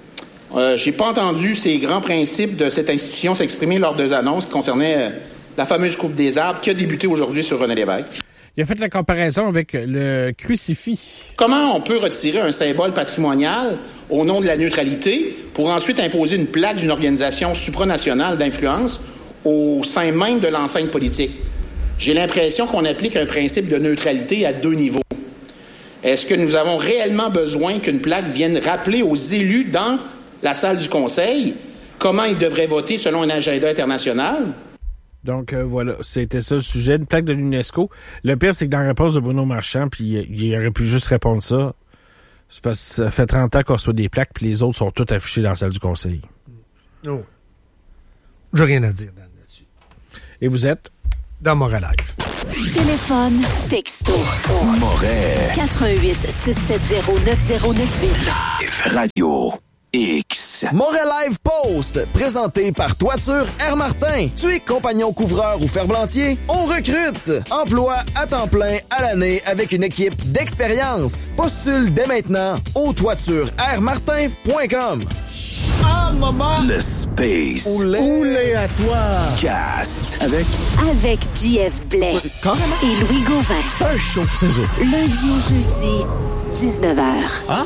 Euh, j'ai pas entendu ces grands principes de cette institution s'exprimer lors des annonces qui concernaient euh, la fameuse coupe des arbres qui a débuté aujourd'hui sur René Lévesque. Il a fait la comparaison avec le crucifix. Comment on peut retirer un symbole patrimonial au nom de la neutralité pour ensuite imposer une plaque d'une organisation supranationale d'influence au sein même de l'enceinte politique? J'ai l'impression qu'on applique un principe de neutralité à deux niveaux. Est-ce que nous avons réellement besoin qu'une plaque vienne rappeler aux élus dans la salle du Conseil comment ils devraient voter selon un agenda international? Donc, euh, voilà, c'était ça le sujet, une plaque de l'UNESCO. Le pire, c'est que dans la réponse de Bruno Marchand, puis il aurait pu juste répondre ça, c'est parce que ça fait trente ans qu'on reçoit des plaques, puis les autres sont toutes affichées dans la salle du Conseil. Oh. J'ai rien à dire, Dan, là-dessus. Et vous êtes? Dans Moret Live. Téléphone, texto. Moret. quatre un huit, six sept zéro, neuf zéro neuf huit. Radio X. Moret Live Post, présenté par Toiture Air Martin. Tu es compagnon couvreur ou ferblantier? On recrute. Emploi à temps plein à l'année avec une équipe d'expérience. Postule dès maintenant au toiture air martin point com. Ah, maman! Le Space. Oulé. Oulé à toi. Cast. Avec? Avec J F Blais. Euh, carrément. Et Louis Gauvin. C'est un show, c'est ça. Lundi au jeudi, dix-neuf heures. Ah?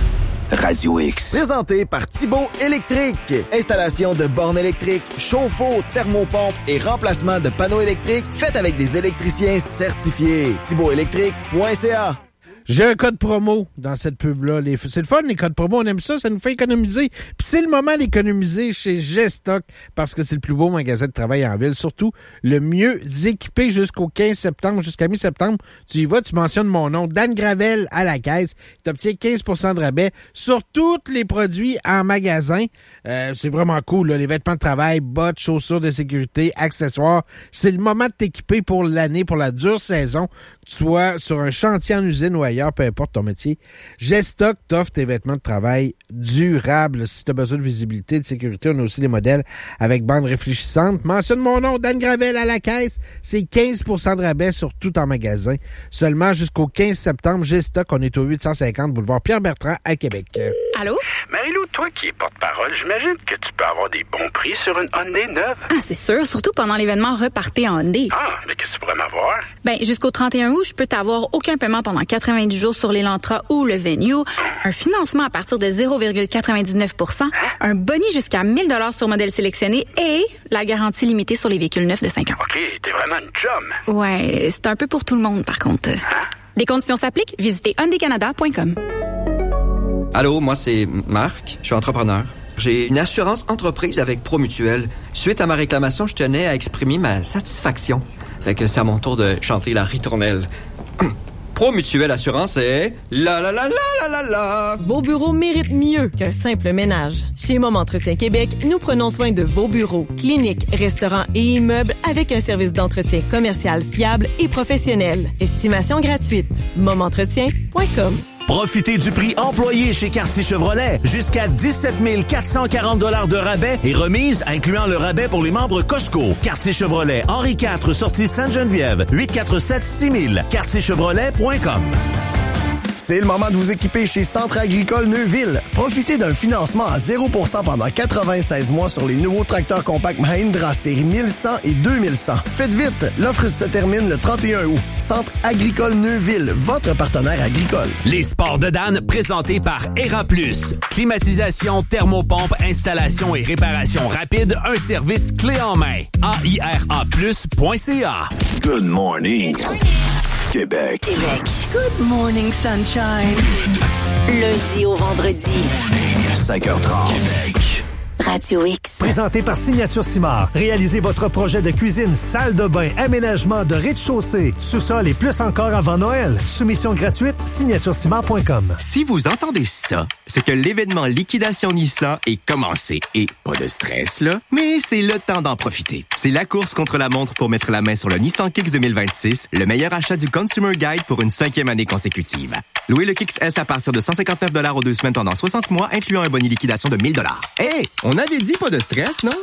Radio X. Présenté par Thibault Électrique. Installation de bornes électriques, chauffe-eau, thermopompe et remplacement de panneaux électriques. Faites avec des électriciens certifiés. thibault électrique point c a. J'ai un code promo dans cette pub-là. Les, c'est le fun, les codes promo. On aime ça, ça nous fait économiser. Puis c'est le moment d'économiser chez Gestock parce que c'est le plus beau magasin de travail en ville. Surtout, le mieux équipé jusqu'au quinze septembre, jusqu'à mi-septembre. Tu y vas, tu mentionnes mon nom, Dan Gravel à la caisse. Tu obtiens quinze pour cent de rabais sur tous les produits en magasin. Euh, c'est vraiment cool, là. Les vêtements de travail, bottes, chaussures de sécurité, accessoires. C'est le moment de t'équiper pour l'année, pour la dure saison. Que tu sois sur un chantier en usine ou ailleurs, peu importe ton métier. Gestock t'offre tes vêtements de travail durables. Si tu as besoin de visibilité, de sécurité, on a aussi les modèles avec bande réfléchissante. Mentionne mon nom, Dan Gravel à la caisse. C'est quinze pour cent de rabais sur tout en magasin. Seulement jusqu'au quinze septembre, Gestock, on est au huit cent cinquante boulevard Pierre-Bertrand à Québec. Allô? Marie-Lou, toi qui es porte-parole, j'imagine que tu peux avoir des bons prix sur une Hyundai neuve. Ah, c'est sûr, surtout pendant l'événement Repartez en Hyundai. Ah, mais qu'est-ce que tu pourrais m'avoir? Ben, jusqu'au trente et un août, je peux t'avoir aucun paiement pendant quatre-vingt-dix jours sur l'Elantra ou le Venue, un financement à partir de zéro virgule quatre-vingt-dix-neuf pour cent, un boni jusqu'à mille dollars sur modèle sélectionné et la garantie limitée sur les véhicules neufs de cinq ans. OK, t'es vraiment une chum. Ouais, c'est un peu pour tout le monde, par contre. Hein? Des conditions s'appliquent, visitez hyundai canada point com. Allô, moi c'est Marc, je suis entrepreneur. J'ai une assurance entreprise avec Promutuelle. Suite à ma réclamation, je tenais à exprimer ma satisfaction. Fait que c'est à mon tour de chanter la ritournelle. Promutuelle Assurance est la la la la la la la. Vos bureaux méritent mieux qu'un simple ménage. Chez Mom Entretien Québec, nous prenons soin de vos bureaux, cliniques, restaurants et immeubles avec un service d'entretien commercial fiable et professionnel. Estimation gratuite. mom entretien point com. Profitez du prix employé chez Quartier Chevrolet. Jusqu'à dix-sept mille quatre cent quarante dollars de rabais et remise, incluant le rabais pour les membres Costco. Quartier Chevrolet, Henri quatre, sortie Sainte-Geneviève, huit quatre sept six mille, quartier chevrolet point com. C'est le moment de vous équiper chez Centre agricole Neuville. Profitez d'un financement à zéro pour cent pendant quatre-vingt-seize mois sur les nouveaux tracteurs compacts Mahindra série mille cent et deux mille cent. Faites vite, l'offre se termine le trente et un août. Centre agricole Neuville, votre partenaire agricole. Les sports de Dan, présentés par Era Plus. Climatisation, thermopompe, installation et réparation rapide, un service clé en main. A I R A plus point C A. Good morning. Québec. Québec. Good morning, sunshine. Lundi au vendredi. cinq heures trente. Québec. Radio X. Présenté par Signature Simard. Réalisez votre projet de cuisine, salle de bain, aménagement de rez-de-chaussée, sous-sol et plus encore avant Noël. Soumission gratuite, signature simard point com. Si vous entendez ça, c'est que l'événement Liquidation Nissan est commencé. Et pas de stress, là, mais c'est le temps d'en profiter. C'est la course contre la montre pour mettre la main sur le Nissan Kicks deux mille vingt-six, le meilleur achat du Consumer Guide pour une cinquième année consécutive. Louez le Kicks S à partir de cent cinquante-neuf dollars aux deux semaines pendant soixante mois, incluant un boni liquidation de mille dollars. Hey, on avait dit pas de stress, non?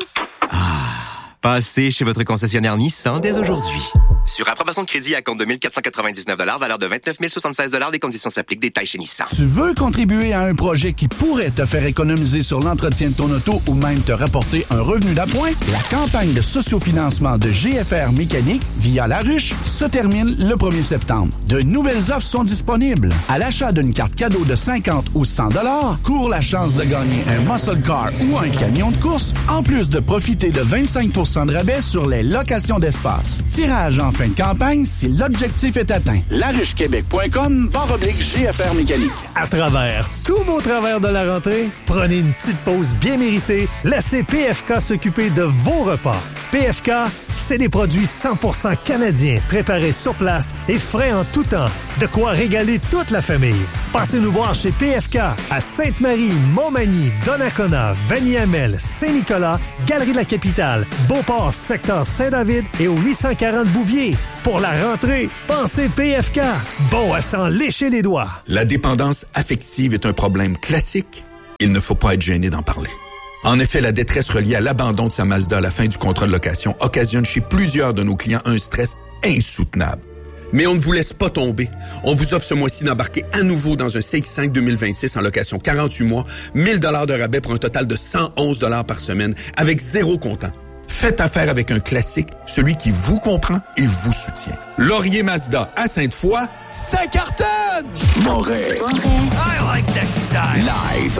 Ah, passez chez votre concessionnaire Nissan dès aujourd'hui. Sur approbation de crédit à compte de mille quatre cent quatre-vingt-dix-neuf dollars, valeur de vingt-neuf mille soixante-seize dollars, des conditions s'appliquent, détails chez Nissan. Tu veux contribuer à un projet qui pourrait te faire économiser sur l'entretien de ton auto ou même te rapporter un revenu d'appoint? La campagne de sociofinancement de G F R Mécanique via La Ruche se termine le premier septembre. De nouvelles offres sont disponibles. À l'achat d'une carte cadeau de cinquante ou cent dollars, cours la chance de gagner un muscle car ou un camion de course, en plus de profiter de vingt-cinq pour cent de rabais sur les locations d'espace. Tirage en fin de campagne si l'objectif est atteint. laruchequebec point com barre oblique G F R Mécanique. À travers tous vos travers de la rentrée, prenez une petite pause bien méritée. Laissez P F K s'occuper de vos repas. P F K, c'est des produits cent pour cent canadiens, préparés sur place et frais en tout temps. De quoi régaler toute la famille. Passez nous voir chez P F K à Sainte-Marie, Montmagny, Donnacona, Vanier-Amel, Saint-Nicolas, Galerie de la Capitale, Beauport, secteur Saint-David et au huit cent quarante Bouvier. Pour la rentrée, pensez P F K. Bon à s'en lécher les doigts. La dépendance affective est un problème classique. Il ne faut pas être gêné d'en parler. En effet, la détresse reliée à l'abandon de sa Mazda à la fin du contrat de location occasionne chez plusieurs de nos clients un stress insoutenable. Mais on ne vous laisse pas tomber. On vous offre ce mois-ci d'embarquer à nouveau dans un C X cinq deux mille vingt-six en location quarante-huit mois, mille dollars de rabais pour un total de cent onze dollars par semaine, avec zéro comptant. Faites affaire avec un classique, celui qui vous comprend et vous soutient. Laurier Mazda à Sainte-Foy, ça cartonne! Moret. I like that style. Live.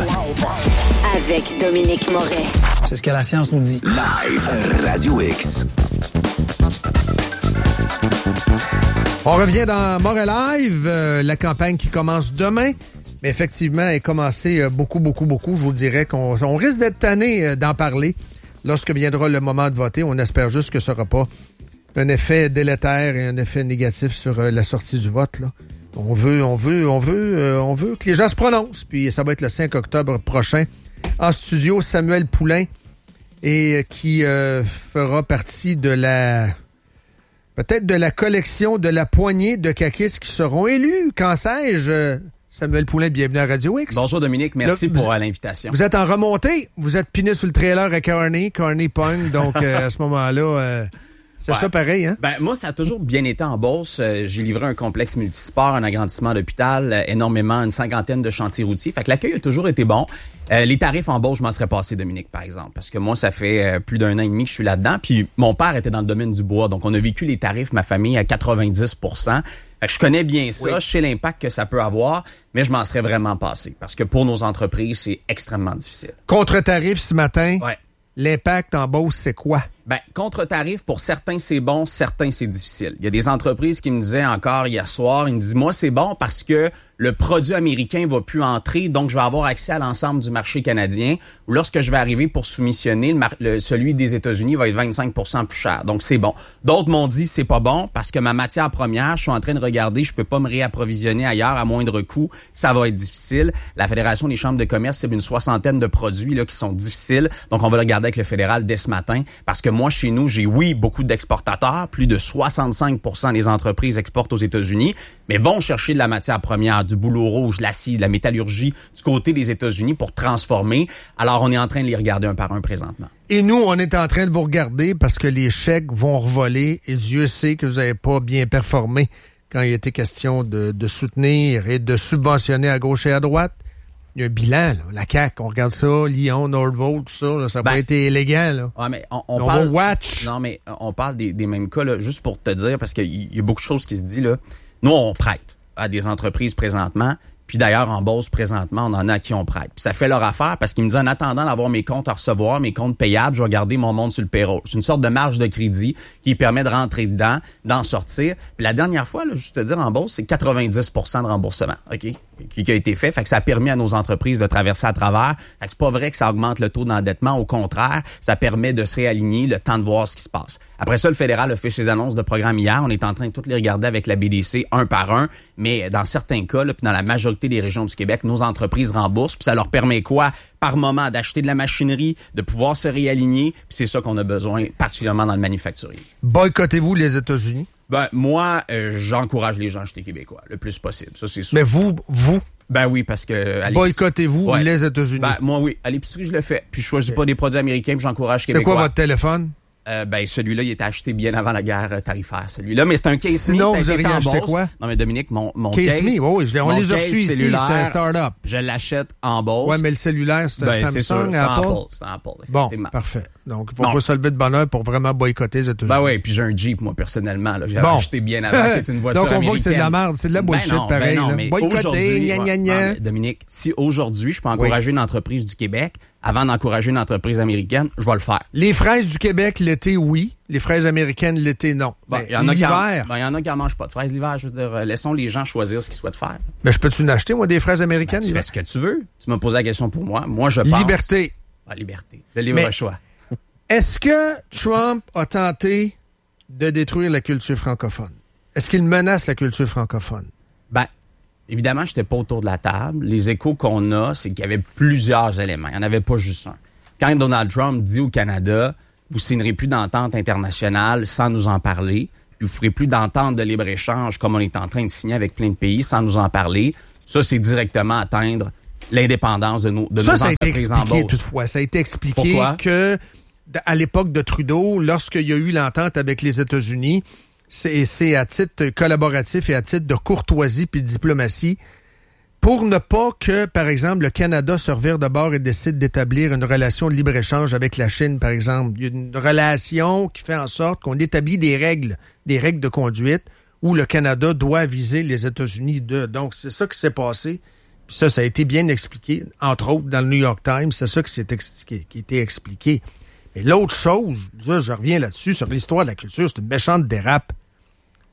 Avec Dominique Moret. C'est ce que la science nous dit. Live. Radio X. On revient dans Montréal Live, euh, la campagne qui commence demain. Mais effectivement, elle est commencée euh, beaucoup, beaucoup, beaucoup. Je vous dirais qu'on on risque d'être tanné euh, d'en parler lorsque viendra le moment de voter. On espère juste que ce ne sera pas un effet délétère et un effet négatif sur euh, la sortie du vote, là. On veut, on veut, on veut, euh, on veut que les gens se prononcent. Puis ça va être le cinq octobre prochain. En studio, Samuel Poulain, et euh, qui euh, fera partie de la... peut-être de la collection de la poignée de caquistes qui seront élus. Qu'en sais-je? Samuel Poulain, bienvenue à Radio X. Bonjour Dominique, merci Là, pour vous, l'invitation. Vous êtes en remontée. Vous êtes piné sur le trailer à Carney. Carney pogne, donc euh, à ce moment-là... Euh, C'est ouais. ça pareil, hein? Ben, moi, ça a toujours bien été en Beauce. Euh, j'ai livré un complexe multisport, un agrandissement d'hôpital, euh, énormément, une cinquantaine de chantiers routiers. Fait que l'accueil a toujours été bon. Euh, les tarifs en Beauce, je m'en serais passé, Dominique, par exemple. Parce que moi, ça fait euh, plus d'un an et demi que je suis là-dedans. Puis mon père était dans le domaine du bois. Donc, on a vécu les tarifs, ma famille, à quatre-vingt-dix pour cent. Fait que je connais bien ça. Oui. Je sais l'impact que ça peut avoir. Mais je m'en serais vraiment passé. Parce que pour nos entreprises, c'est extrêmement difficile. Contre-tarif ce matin. Ouais. L'impact en Beauce, c'est quoi? Ben, contre-tarif, pour certains, c'est bon, certains, c'est difficile. Il y a des entreprises qui me disaient encore hier soir, ils me disent, moi, c'est bon parce que le produit américain va plus entrer, donc je vais avoir accès à l'ensemble du marché canadien. Ou lorsque je vais arriver pour soumissionner, le mar- le, celui des États-Unis va être vingt-cinq pour cent plus cher. Donc, c'est bon. D'autres m'ont dit, c'est pas bon parce que ma matière première, je suis en train de regarder, je peux pas me réapprovisionner ailleurs à moindre coût. Ça va être difficile. La Fédération des chambres de commerce, c'est une soixantaine de produits là qui sont difficiles. Donc, on va le regarder avec le fédéral dès ce matin parce que moi, chez nous, j'ai, oui, beaucoup d'exportateurs. Plus de soixante-cinq pour cent des entreprises exportent aux États-Unis, mais vont chercher de la matière première, du bouleau rouge, l'acier, de la métallurgie du côté des États-Unis pour transformer. Alors, on est en train de les regarder un par un présentement. Et nous, on est en train de vous regarder parce que les chèques vont revoler et Dieu sait que vous n'avez pas bien performé quand il était question de, de soutenir et de subventionner à gauche et à droite. Il y a un bilan, là. La C A Q, on regarde ça, Lyon, Nordvolt, tout ça, là, ça n'a ben, pas été élégant. Là. Ouais, mais on, on, on parle, va watch. Non, mais on parle des, des mêmes cas, là, juste pour te dire, parce qu'il y a beaucoup de choses qui se disent. Là. Nous, on prête à des entreprises présentement. Puis d'ailleurs, en Beauce, présentement, on en a à qui on prête. Puis ça fait leur affaire parce qu'ils me disent, en attendant d'avoir mes comptes à recevoir, mes comptes payables, je vais garder mon monde sur le payroll. C'est une sorte de marge de crédit qui permet de rentrer dedans, d'en sortir. Puis la dernière fois, là, juste te dire, en Beauce, c'est quatre-vingt-dix pour cent de remboursement, OK, qui a été fait. Fait que ça a permis à nos entreprises de traverser à travers. Fait que c'est pas vrai que ça augmente le taux d'endettement. Au contraire, ça permet de se réaligner, le temps de voir ce qui se passe. Après ça, le fédéral a fait ses annonces de programme hier. On est en train de toutes les regarder avec la B D C un par un. Mais dans certains cas, là, puis dans la majorité des régions du Québec, nos entreprises remboursent. Puis ça leur permet quoi? Par moment, d'acheter de la machinerie, de pouvoir se réaligner. Puis c'est ça qu'on a besoin, particulièrement dans le manufacturier. Boycottez-vous les États-Unis? Ben, moi, euh, j'encourage les gens à acheter québécois, le plus possible. Ça, c'est sûr. Mais vous, vous? Ben oui, parce que... Boycottez-vous ouais. les États-Unis? Ben, moi, oui. À l'épicerie, je le fais. Puis je choisis okay. pas des produits américains, puis j'encourage québécois. C'est quoi votre téléphone? Euh, ben, celui-là, il était acheté bien avant la guerre tarifaire, celui-là. Mais c'est un case me. Sinon, vous auriez acheté quoi? Non, mais Dominique, mon, mon case... Case me, oui, oui. On les a reçus ici, c'est un start-up. Je l'achète en Beauce. Ouais, mais le cellulaire, c'est un ben, Samsung, sûr, c'est Apple? Apple. C'est Apple, effectivement. Bon, parfait. Donc, il faut, faut se lever de bonne heure pour vraiment boycotter les États-Unis. Ben oui, puis j'ai un Jeep, moi, personnellement. Là. J'ai bon. acheté bien avant que c'est une voiture donc, on américaine. voit que c'est de la merde. C'est de la bullshit, ben non, pareil. Ben non, mais boycotter, gna gna gna. Dominique, si aujourd'hui, je peux encourager oui. une entreprise du Québec, avant d'encourager une entreprise américaine, je vais le faire. Les fraises du Québec, l'été, oui. Les fraises américaines, l'été, non. Ben, ben, y en l'hiver. Ben, il y en a qui n'en mangent pas de fraises l'hiver. Je veux dire, euh, laissons les gens choisir ce qu'ils souhaitent faire. Ben, je peux-tu en acheter, moi, des fraises américaines? Ben, tu fais ce que tu veux. Tu m'as posé la question pour moi. Moi, je pense... Liberté. Ah, liberté. Le libre-choix. Est-ce que Trump a tenté de détruire la culture francophone? Est-ce qu'il menace la culture francophone? Ben, évidemment, je n'étais pas autour de la table. Les échos qu'on a, c'est qu'il y avait plusieurs éléments. Il n'y en avait pas juste un. Quand Donald Trump dit au Canada, vous signerez plus d'entente internationale sans nous en parler, puis vous ferez plus d'entente de libre-échange comme on est en train de signer avec plein de pays sans nous en parler, ça, c'est directement atteindre l'indépendance de nos, de ça, nos ça entreprises en Beauce. Ça, a été expliqué toutefois. Ça a été expliqué Pourquoi? que, à l'époque de Trudeau, lorsqu'il y a eu l'entente avec les États-Unis, c'est, c'est à titre collaboratif et à titre de courtoisie puis de diplomatie, pour ne pas que, par exemple, le Canada se revire de bord et décide d'établir une relation de libre-échange avec la Chine, par exemple. Il y a une relation qui fait en sorte qu'on établit des règles, des règles de conduite où le Canada doit viser les États-Unis. De. Donc, c'est ça qui s'est passé. Puis ça, ça a été bien expliqué, entre autres dans le New York Times. C'est ça qui s'est ex- qui, qui a été expliqué. Mais l'autre chose, là, je reviens là-dessus, sur l'histoire de la culture, c'est une méchante dérape.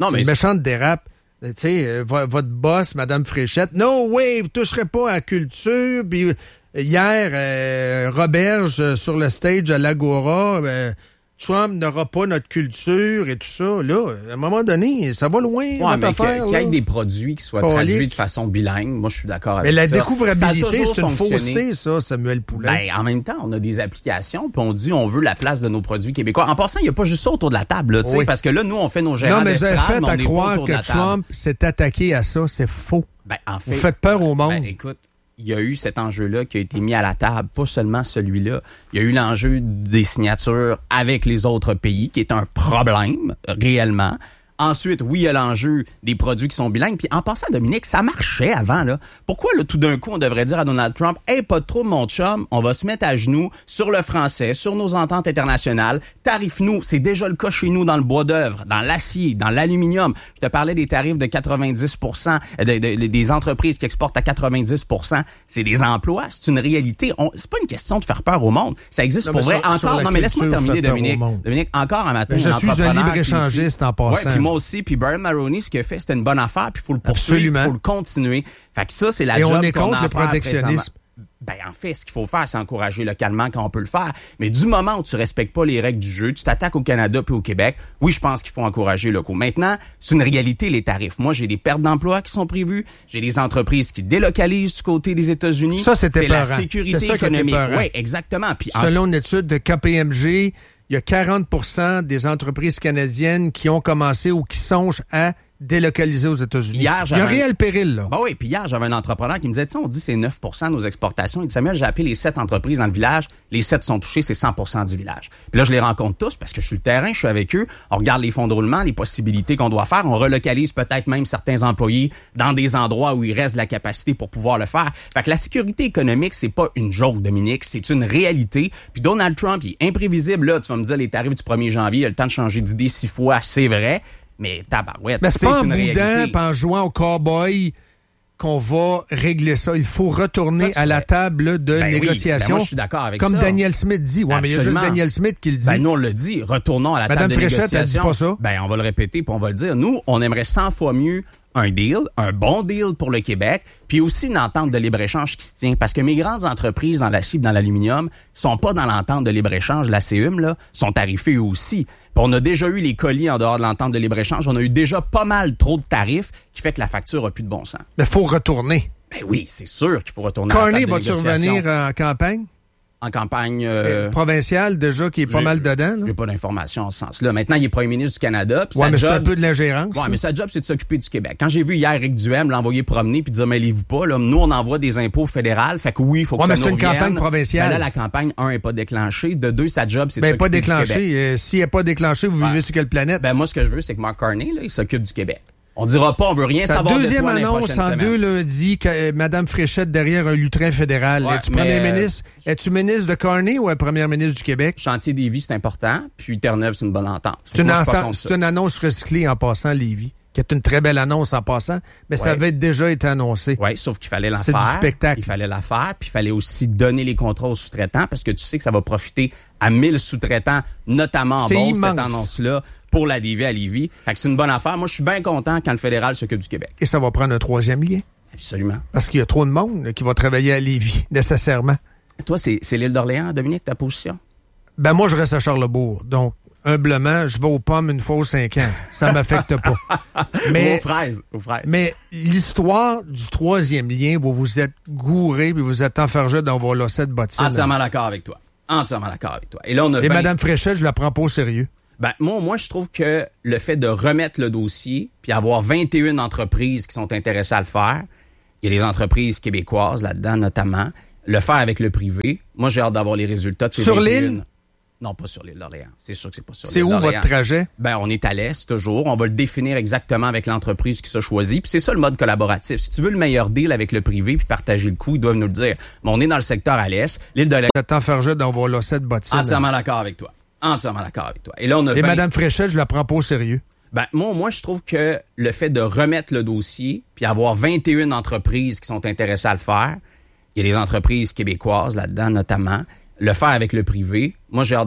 Non, c'est mais une méchante dérape. Tu sais, euh, votre boss, Mme Fréchette, no way, vous toucherez pas à la culture. Puis hier, euh, Roberge sur le stage à l'Agora, euh, Trump n'aura pas notre culture et tout ça. Là, à un moment donné, ça va loin, ouais, notre mais affaire. Qu'il y ait des produits qui soient Polique. traduits de façon bilingue, moi, je suis d'accord avec mais la ça. découvrabilité, ça c'est une fausseté, ça, Samuel Poulin. Ben, en même temps, on a des applications, puis on dit on veut la place de nos produits québécois. En passant, il n'y a pas juste ça autour de la table, là, oui. parce que là, nous, on fait nos gérants non, mais vous avez fait à croire que table. Trump s'est attaqué à ça, c'est faux. Ben, en fait, vous faites peur au monde. Ben, écoute, il y a eu cet enjeu-là qui a été mis à la table, pas seulement celui-là. Il y a eu l'enjeu des signatures avec les autres pays, qui est un problème, réellement. Ensuite, oui, il y a l'enjeu des produits qui sont bilingues. Puis en passant, Dominique, ça marchait avant, là. Pourquoi, là, tout d'un coup, on devrait dire à Donald Trump, « Hey, pas trop, mon chum, on va se mettre à genoux sur le français, sur nos ententes internationales. Tarif-nous. » C'est déjà le cas chez nous dans le bois d'œuvre, dans l'acier, dans l'aluminium. Je te parlais des tarifs de quatre-vingt-dix pour cent, de, de, de, des entreprises qui exportent à quatre-vingt-dix pour cent. C'est des emplois, c'est une réalité. On, c'est pas une question de faire peur au monde. Ça existe non, pour vrai. Sur, encore, sur non, mais laisse-moi terminer, Dominique. Dominique, encore un matin, mais je suis un libre-échangiste en passant. Ouais, puis moi aussi, puis Brian Mulroney, ce qu'il a fait, c'était une bonne affaire, puis il faut le poursuivre, il faut le continuer. Fait que ça, c'est la Et job on est qu'on contre a le à faire protectionnisme. Ben, en fait, ce qu'il faut faire, c'est encourager localement quand on peut le faire. Mais du moment où tu respectes pas les règles du jeu, tu t'attaques au Canada puis au Québec, oui, je pense qu'il faut encourager locaux. Maintenant, c'est une réalité, les tarifs. Moi, j'ai des pertes d'emplois qui sont prévues. J'ai des entreprises qui délocalisent du côté des États-Unis. Ça, c'était C'est peurant. la sécurité c'est ça économique. Oui, exactement. Puis, selon une étude de K P M G, il y a quarante pour cent des entreprises canadiennes qui ont commencé ou qui songent à délocalisé aux États-Unis. Hier, il y a un réel péril, là. Ben oui, puis hier, j'avais un entrepreneur qui me disait, tu sais, on dit c'est neuf pour cent de nos exportations. Il dit, Samuel, j'ai appelé les sept entreprises dans le village. Les sept sont touchées, c'est cent pour cent du village. Puis là, je les rencontre tous parce que je suis le terrain, je suis avec eux. On regarde les fonds de roulement, les possibilités qu'on doit faire. On relocalise peut-être même certains employés dans des endroits où il reste de la capacité pour pouvoir le faire. Fait que la sécurité économique, c'est pas une joke, Dominique, c'est une réalité. Puis Donald Trump, il est imprévisible. Là, tu vas me dire, les tarifs du premier janvier, il a le temps de changer d'idée six fois, c'est vrai. Mais tabarouette, mais c'est, c'est pas une en réalité. boudin, en jouant au cowboy qu'on va régler ça. Il faut retourner à la table de ben négociation. Oui, ben moi, je suis d'accord avec comme ça. Comme Daniel Smith dit. Ouais, mais il y a juste Daniel Smith qui le dit. Ben, nous, on le dit. Retournons à la Madame table de Fréchette, négociation. Elle dit pas ça. Ben, on va le répéter puis on va le dire. Nous, on aimerait cent fois mieux un deal, un bon deal pour le Québec, puis aussi une entente de libre-échange qui se tient. Parce que mes grandes entreprises dans l'acier et dans l'aluminium sont pas dans l'entente de libre-échange. La C E U M, là, sont tarifées eux aussi. Puis on a déjà eu les colis en dehors de l'entente de libre-échange. On a eu déjà pas mal trop de tarifs qui fait que la facture a plus de bon sens. Mais faut retourner. Ben oui, c'est sûr qu'il faut retourner Carney, à la table de va-tu revenir en campagne? En campagne euh, provinciale, déjà, qui est pas mal dedans. Là. J'ai pas d'informations en ce sens-là. Maintenant, il est premier ministre du Canada. Oui, mais job, c'est un peu de l'ingérence. Oui, mais sa job, c'est de s'occuper du Québec. Quand j'ai vu hier Éric Duhem l'envoyer promener puis dire, mêlez-vous pas, là, nous, on envoie des impôts fédérales. Fait que oui, il faut que ouais, ça mais nous c'est une revienne. campagne provinciale. Ben là, la campagne, un, n'est pas déclenchée. De deux, sa job, c'est de ben, s'occuper pas déclenchée. du Québec. Euh, S'il n'est pas déclenché, vous vivez ouais. sur quelle planète? Ben, moi, ce que je veux, c'est que Mark Carney, là, il s'occupe du Québec. On dira pas, on veut rien Sa savoir de deuxième toi annonce en deux lundis que euh, Mme Fréchette derrière un lutrin fédéral. Ouais, Es-tu mais, premier euh, ministre? Es-tu ministre de Carney ou première ministre du Québec? Chantier Lévis, c'est important. Puis Terre-Neuve, c'est une bonne entente. C'est une, moi, entente, c'est une annonce recyclée en passant, Lévis, qui est une très belle annonce en passant, mais ouais. ça avait déjà été annoncé. Oui, sauf qu'il fallait la c'est faire. C'est du spectacle. Il fallait la faire, puis il fallait aussi donner les contrats aux sous-traitants, parce que tu sais que ça va profiter à mille sous-traitants, notamment en Beauce, cette annonce-là, pour la D V à Lévis. Fait que c'est une bonne affaire. Moi, je suis bien content quand le fédéral s'occupe du Québec. Et ça va prendre un troisième lien. Absolument. Parce qu'il y a trop de monde qui va travailler à Lévis, nécessairement. Toi, c'est, c'est l'île d'Orléans, Dominique, ta position? Ben moi, je reste à Charlesbourg. Donc, humblement, je vais aux pommes une fois aux cinq ans. Ça m'affecte pas. Mais, aux fraises, aux fraises. Mais l'histoire du troisième lien, où vous êtes gouré puis vous êtes enfergé dans vos lacets de bottines. Entièrement d'accord avec toi. Entièrement d'accord avec toi. Et là, on a Et vingt... Mme Fréchette, je la prends pas au sérieux. Ben, moi, moi, je trouve que le fait de remettre le dossier, puis avoir vingt et une entreprises qui sont intéressées à le faire, il y a des entreprises québécoises là-dedans, notamment, le faire avec le privé. Moi, j'ai hâte d'avoir les résultats de ces Sur vingt et une. l'île? Non, pas sur l'île d'Orléans. C'est sûr que c'est pas sur c'est l'île d'Orléans. C'est où votre trajet? Ben, on est à l'est, toujours. On va le définir exactement avec l'entreprise qui s'est choisie. Puis c'est ça le mode collaboratif. Si tu veux le meilleur deal avec le privé puis partager le coût, ils doivent nous le dire. Mais on est dans le secteur à l'est. L'île d'Orléans. Vous êtes enfergé dans vos lacets de bottines. Entièrement d'accord avec toi. Entièrement d'accord avec toi. Et là, on a Et vingt... Mme Fréchette, je la prends pas au sérieux. Ben, moi, moi, je trouve que le fait de remettre le dossier, puis avoir vingt et une entreprises qui sont intéressées à le faire, il y a des entreprises québécoises là-dedans, notamment, le faire avec le privé. Moi, j'ai hâte